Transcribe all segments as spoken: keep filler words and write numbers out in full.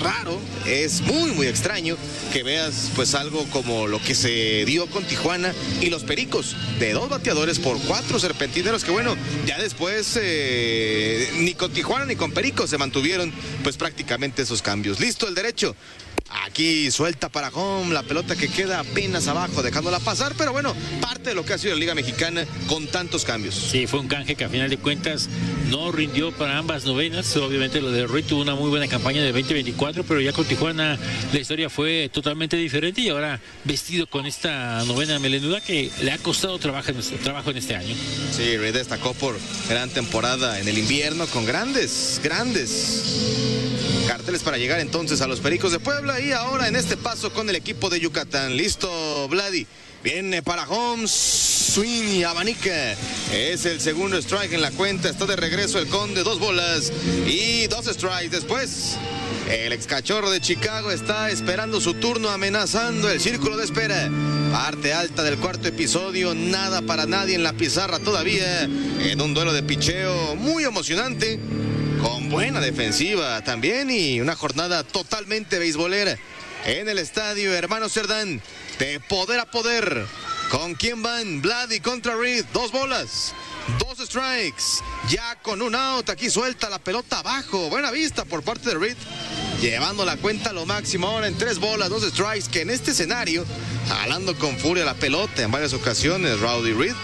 raro, es muy muy extraño que veas pues algo como lo que se dio con Tijuana y los Pericos, de dos bateadores por cuatro serpentineros, que bueno, ya después eh, ni con Tijuana ni con Pericos se mantuvieron pues prácticamente esos cambios. Listo el derecho. Aquí suelta para home, la pelota que queda apenas abajo, dejándola pasar, pero bueno, parte de lo que ha sido la Liga Mexicana con tantos cambios. Sí, fue un canje que a final de cuentas no rindió para ambas novenas. Obviamente lo de Reed tuvo una muy buena campaña de veinte veinticuatro, pero ya con Tijuana la historia fue totalmente diferente y ahora vestido con esta novena melenuda que le ha costado trabajo en este, trabajo en este año. Sí, Reed destacó por gran temporada en el invierno con grandes, grandes carteles para llegar entonces a los Pericos de Puebla y ahora en este paso con el equipo de Yucatán. Listo, Vladi. Viene para home, swing y abanica. Es el segundo strike en la cuenta. Está de regreso el Conde, dos bolas y dos strikes. Después, el ex cachorro de Chicago está esperando su turno, amenazando el círculo de espera. Parte alta del cuarto episodio, nada para nadie en la pizarra todavía. En un duelo de picheo muy emocionante, con buena defensiva también y una jornada totalmente beisbolera. En el estadio Hermano Cerdán, de poder a poder. ¿Con quién van? Vladi contra Reed, dos bolas, dos strikes, ya con un out. Aquí suelta la pelota abajo, buena vista por parte de Reed, llevando la cuenta a lo máximo ahora en tres bolas, dos strikes, que en este escenario, jalando con furia la pelota en varias ocasiones, Rowdy Reed,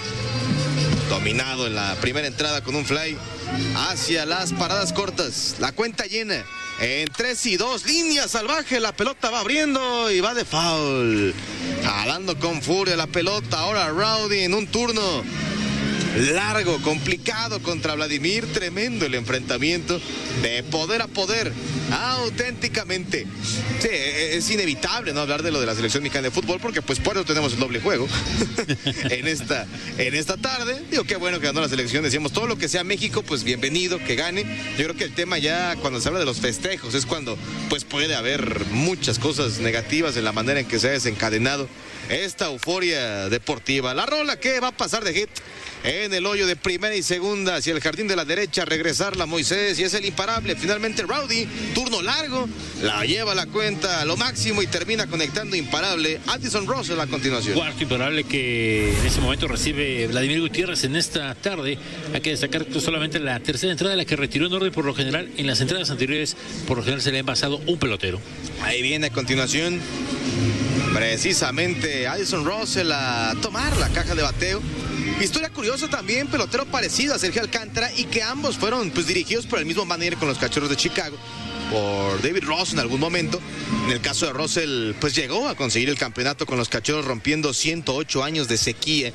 dominado en la primera entrada con un fly hacia las paradas cortas. La cuenta llena en tres y dos, línea salvaje, la pelota va abriendo y va de foul. Jalando con furia la pelota, ahora Rowdy en un turno largo, complicado contra Vladimir, tremendo el enfrentamiento de poder a poder, auténticamente. Sí, es inevitable no hablar de lo de la selección mexicana de fútbol porque pues por eso tenemos el doble juego en esta en esta tarde. Digo, qué bueno que ganó la selección, decíamos todo lo que sea México, pues bienvenido, que gane. Yo creo que el tema ya cuando se habla de los festejos es cuando pues puede haber muchas cosas negativas en la manera en que se ha desencadenado esta euforia deportiva. La rola que va a pasar de hit en el hoyo de primera y segunda hacia el jardín de la derecha, regresarla Moisés y es el imparable. Finalmente Rowdy, turno largo, la lleva a la cuenta a lo máximo y termina conectando imparable Addison Russell a continuación. Cuarto imparable que en ese momento recibe Vladimir Gutiérrez en esta tarde. Hay que destacar que solamente la tercera entrada, la que retiró en orden por lo general. En las entradas anteriores por lo general se le ha envasado un pelotero. Ahí viene a continuación precisamente Addison Russell a tomar la caja de bateo. Historia curiosa también, pelotero parecido a Sergio Alcántara y que ambos fueron pues dirigidos por el mismo manager con los Cachorros de Chicago, por David Ross en algún momento. En el caso de Russell, pues llegó a conseguir el campeonato con los Cachorros, rompiendo ciento ocho años de sequía,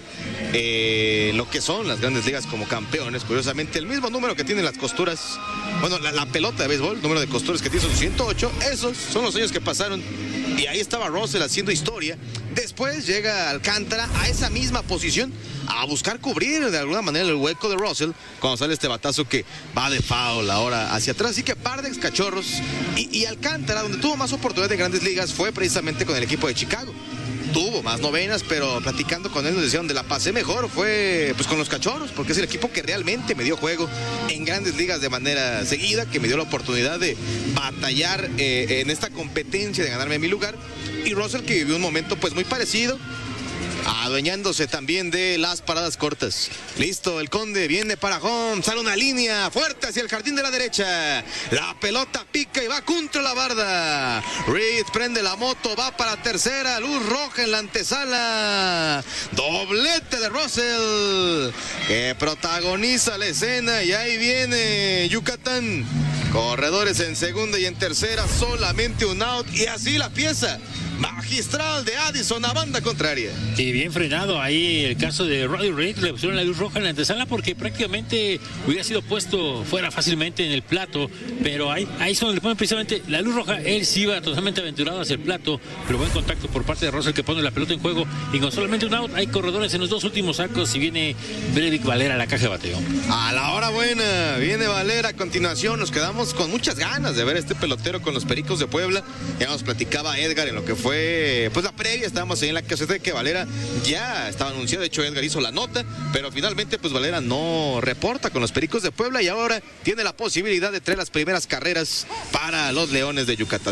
eh, lo que son las grandes ligas como campeones. Curiosamente, el mismo número que tienen las costuras, bueno, la, la pelota de béisbol, el número de costuras que tiene son ciento ocho, esos son los años que pasaron. Y ahí estaba Russell haciendo historia. Después llega Alcántara a esa misma posición a buscar cubrir de alguna manera el hueco de Russell cuando sale este batazo que va de foul ahora hacia atrás. Así que par de ex cachorros y, y Alcántara, donde tuvo más oportunidades de grandes ligas, fue precisamente con el equipo de Chicago. Tuvo más novenas, pero platicando con él nos decía donde la pasé mejor fue pues con los Cachorros, porque es el equipo que realmente me dio juego en grandes ligas de manera seguida, que me dio la oportunidad de batallar eh, en esta competencia de ganarme mi lugar. Y Russell, que vivió un momento pues muy parecido, adueñándose también de las paradas cortas. Listo, el Conde viene para home, sale una línea fuerte hacia el jardín de la derecha. La pelota pica y va contra la barda. Reed prende la moto, va para tercera, luz roja en la antesala. Doblete de Russell, que protagoniza la escena y ahí viene Yucatán. Corredores en segunda y en tercera, solamente un out y así la pieza magistral de Addison a banda contraria. Y bien frenado ahí el caso de Roddy Reed, le pusieron la luz roja en la antesala porque prácticamente hubiera sido puesto fuera fácilmente en el plato, pero ahí, ahí son le ponen precisamente la luz roja. Él sí iba totalmente aventurado hacia el plato, pero buen contacto por parte de Russell, que pone la pelota en juego y con solamente un out hay corredores en los dos últimos sacos y viene Bredick Valera a la caja de bateo. A la hora buena viene Valera a continuación. Nos quedamos con muchas ganas de ver a este pelotero con los Pericos de Puebla. Ya nos platicaba Edgar en lo que fue fue pues la previa, estábamos ahí en la caseta de que Valera ya estaba anunciado. De hecho Edgar hizo la nota, pero finalmente pues Valera no reporta con los Pericos de Puebla y ahora tiene la posibilidad de traer las primeras carreras para los Leones de Yucatán.